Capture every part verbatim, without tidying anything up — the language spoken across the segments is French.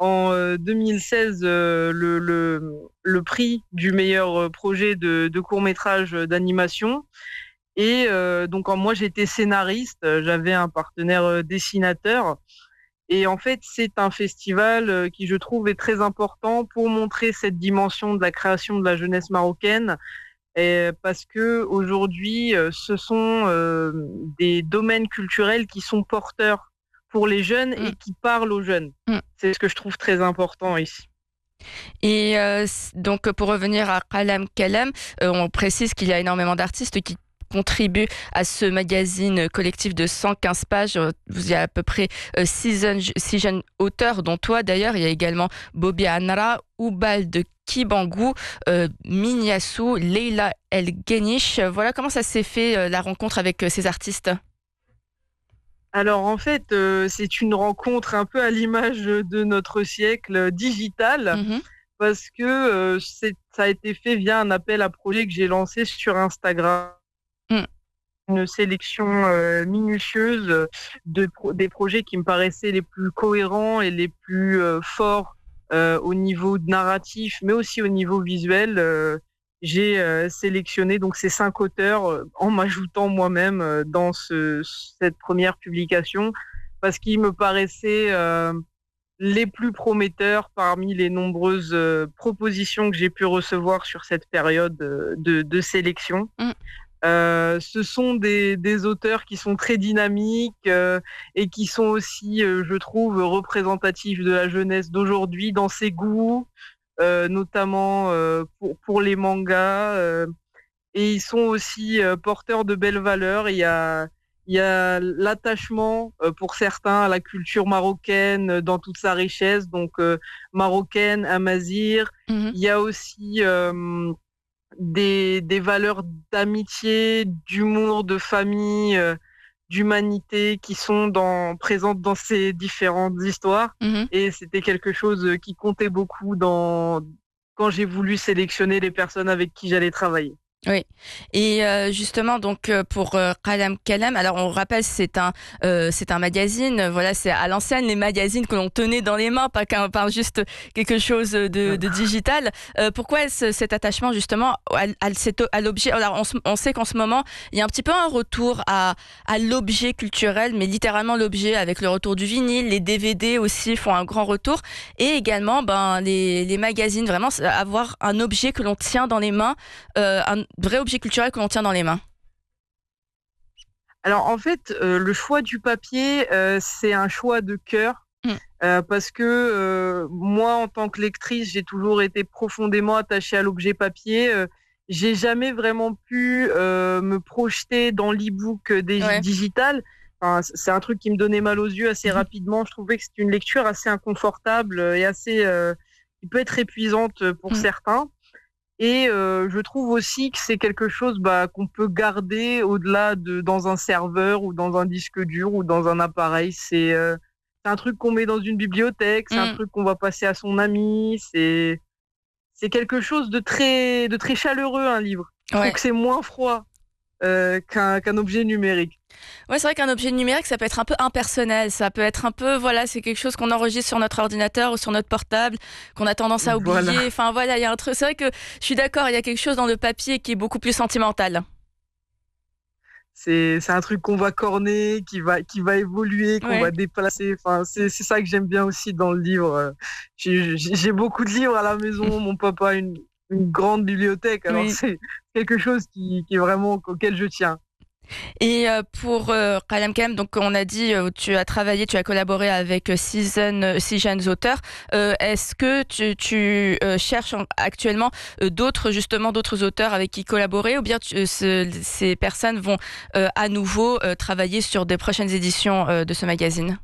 en euh, deux mille seize euh, le, le, le prix du meilleur projet de, de court-métrage d'animation. Et euh, donc, en, moi, j'étais scénariste, j'avais un partenaire euh, dessinateur. Et en fait, c'est un festival euh, qui, je trouve, est très important pour montrer cette dimension de la création de la jeunesse marocaine. Et parce que aujourd'hui, euh, ce sont euh, des domaines culturels qui sont porteurs pour les jeunes Mm. et qui parlent aux jeunes. Mm. C'est ce que je trouve très important ici. Et euh, donc, pour revenir à Qalam Kalam, euh, on précise qu'il y a énormément d'artistes qui contribuent à ce magazine collectif de cent quinze pages. Il y a à peu près euh, six, jeunes, six jeunes auteurs, dont toi d'ailleurs. Il y a également Bobby Anra, Oubal de Kibangou, euh, Minyassou, Leila El Genish. Voilà comment ça s'est fait, euh, la rencontre avec euh, ces artistes. Alors en fait, euh, c'est une rencontre un peu à l'image de notre siècle euh, digital, Mm-hmm. parce que euh, c'est, ça a été fait via un appel à projet que j'ai lancé sur Instagram. Mm. Une sélection euh, minutieuse de pro- des projets qui me paraissaient les plus cohérents et les plus euh, forts euh, au niveau narratif, mais aussi au niveau visuel. Euh, j'ai euh, sélectionné donc ces cinq auteurs euh, en m'ajoutant moi-même euh, dans ce, cette première publication parce qu'ils me paraissaient euh, les plus prometteurs parmi les nombreuses euh, propositions que j'ai pu recevoir sur cette période euh, de, de sélection. Mm. Euh, ce sont des, des auteurs qui sont très dynamiques euh, et qui sont aussi, euh, je trouve, représentatifs de la jeunesse d'aujourd'hui dans ses goûts, euh, notamment euh, pour, pour les mangas. Euh, et ils sont aussi euh, porteurs de belles valeurs. Il y a, il y a l'attachement euh, pour certains à la culture marocaine euh, dans toute sa richesse, donc euh, marocaine, amazigh. Mm-hmm. Il y a aussi euh, des, des valeurs d'amitié, d'humour, de famille, euh, d'humanité qui sont dans, présentes dans ces différentes histoires. Mm-hmm. Et c'était quelque chose qui comptait beaucoup dans, quand j'ai voulu sélectionner les personnes avec qui j'allais travailler. Oui, et euh, justement donc euh, pour euh, Qalam Kalam, alors on rappelle c'est un euh, c'est un magazine, euh, voilà, c'est à l'ancienne les magazines que l'on tenait dans les mains, pas qu'un pas juste quelque chose de, de digital. Euh, pourquoi est-ce cet attachement justement à, à, cet- à l'objet? Alors on, se- on sait qu'en ce moment il y a un petit peu un retour à à l'objet culturel, mais littéralement l'objet avec le retour du vinyle, les D V D aussi font un grand retour, et également ben les les magazines, vraiment avoir un objet que l'on tient dans les mains, euh, un vrai objet culturel que l'on tient dans les mains. Alors en fait, euh, le choix du papier, euh, c'est un choix de cœur. Mm. Euh, parce que euh, moi, en tant que lectrice, j'ai toujours été profondément attachée à l'objet papier. Euh, j'ai jamais vraiment pu euh, me projeter dans l'e-book dé- Ouais. digital. Enfin, c- c'est un truc qui me donnait mal aux yeux assez rapidement. Je trouvais que c'est une lecture assez inconfortable et assez, euh, qui peut être épuisante pour Mm. certains. Et euh, je trouve aussi que c'est quelque chose bah, qu'on peut garder au-delà de dans un serveur ou dans un disque dur ou dans un appareil. C'est euh, c'est un truc qu'on met dans une bibliothèque, c'est un Mm. truc qu'on va passer à son ami. C'est c'est quelque chose de très de très chaleureux, un livre. Je trouve Ouais. que c'est moins froid euh, qu'un qu'un objet numérique. Ouais, c'est vrai qu'un objet numérique, ça peut être un peu impersonnel. Ça peut être un peu, voilà, c'est quelque chose qu'on enregistre sur notre ordinateur ou sur notre portable, qu'on a tendance à Voilà. oublier. Enfin, voilà, il y a un truc. C'est vrai que je suis d'accord, il y a quelque chose dans le papier qui est beaucoup plus sentimental. C'est c'est un truc qu'on va corner, qui va qui va évoluer, qu'on va Ouais. déplacer. Enfin, c'est c'est ça que j'aime bien aussi dans le livre. J'ai j'ai j'ai beaucoup de livres à la maison. Mon papa a une une grande bibliothèque, alors Oui. c'est quelque chose qui qui est vraiment auquel je tiens. Et euh, pour euh, Qalam Kalam, donc on a dit, euh, tu as travaillé, tu as collaboré avec euh, six jeunes, euh, six jeunes auteurs. Euh, est-ce que tu, tu euh, cherches en- actuellement euh, d'autres, justement, d'autres auteurs avec qui collaborer, ou bien tu- euh, ce- ces personnes vont euh, à nouveau euh, travailler sur des prochaines éditions euh, de ce magazine?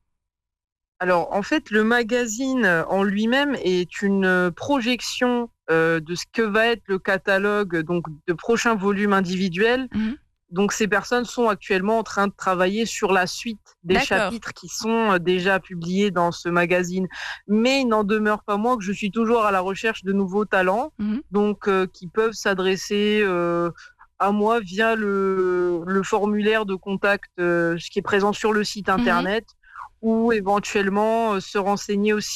Alors en fait, le magazine euh, en lui-même est une euh, projection euh, de ce que va être le catalogue donc de prochains volumes individuels. Mhm. Donc ces personnes sont actuellement en train de travailler sur la suite des D'accord. chapitres qui sont euh, déjà publiés dans ce magazine. Mais il n'en demeure pas moins que je suis toujours à la recherche de nouveaux talents, Mhm. donc euh, qui peuvent s'adresser euh, à moi via le, le formulaire de contact, euh, ce qui est présent sur le site Mhm. internet, ou éventuellement euh, se renseigner aussi